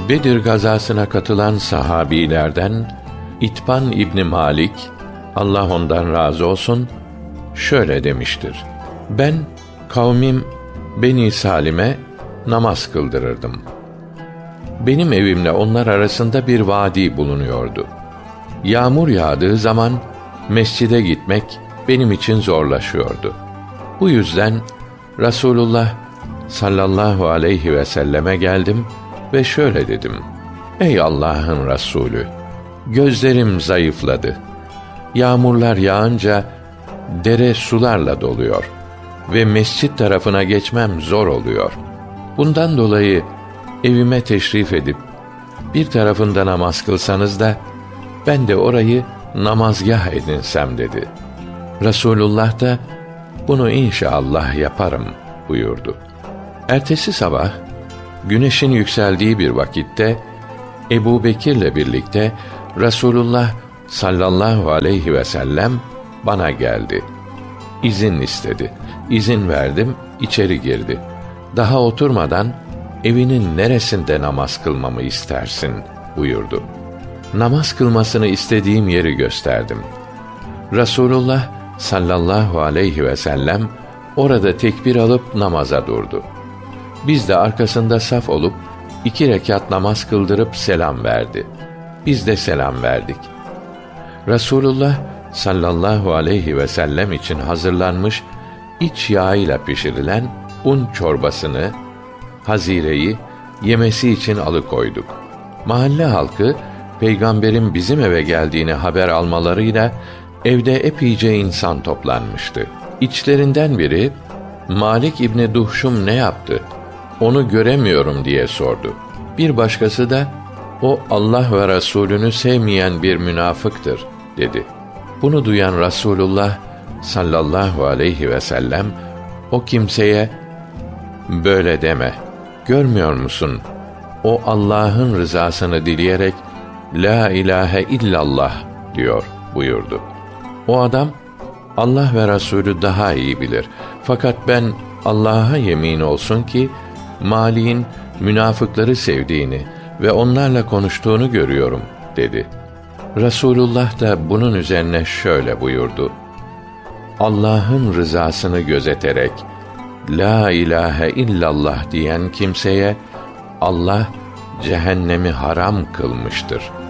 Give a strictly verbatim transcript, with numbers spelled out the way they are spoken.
Bedir gazasına katılan sahabilerden İtban İbni Malik, Allah ondan razı olsun, şöyle demiştir: Ben kavmim Beni Salim'e namaz kıldırırdım. Benim evimle onlar arasında bir vadi bulunuyordu. Yağmur yağdığı zaman mescide gitmek benim için zorlaşıyordu. Bu yüzden Rasulullah sallallahu aleyhi ve selleme geldim ve şöyle dedim: Ey Allah'ın Resulü, gözlerim zayıfladı. Yağmurlar yağınca dere sularla doluyor ve mescit tarafına geçmem zor oluyor. Bundan dolayı evime teşrif edip bir tarafında namaz kılsanız da ben de orayı namazgah edinsem dedi. Resulullah da bunu inşallah yaparım buyurdu. Ertesi sabah güneşin yükseldiği bir vakitte Ebu Bekir'le birlikte Resulullah sallallahu aleyhi ve sellem bana geldi. İzin istedi. İzin verdim, içeri girdi. Daha oturmadan evinin neresinde namaz kılmamı istersin buyurdu. Namaz kılmasını istediğim yeri gösterdim. Resulullah sallallahu aleyhi ve sellem orada tekbir alıp namaza durdu. Biz de arkasında saf olup iki rekat namaz kıldırıp selam verdi. Biz de selam verdik. Resulullah sallallahu aleyhi ve sellem için hazırlanmış iç yağıyla pişirilen un çorbasını, hazireyi yemesi için alıkoyduk. Mahalle halkı Peygamberin bizim eve geldiğini haber almalarıyla evde epeyce insan toplanmıştı. İçlerinden biri, Malik İbni Duhşum ne yaptı? Onu göremiyorum diye sordu. Bir başkası da, o Allah ve Resulünü sevmeyen bir münafıktır dedi. Bunu duyan Resulullah sallallahu aleyhi ve sellem o kimseye, böyle deme, görmüyor musun? O Allah'ın rızasını dileyerek La ilahe illallah diyor buyurdu. O adam, Allah ve Resulü daha iyi bilir. Fakat ben Allah'a yemin olsun ki Malik'in münafıkları sevdiğini ve onlarla konuştuğunu görüyorum dedi. Resulullah da bunun üzerine şöyle buyurdu: Allah'ın rızasını gözeterek La ilahe illallah diyen kimseye Allah cehennemi haram kılmıştır.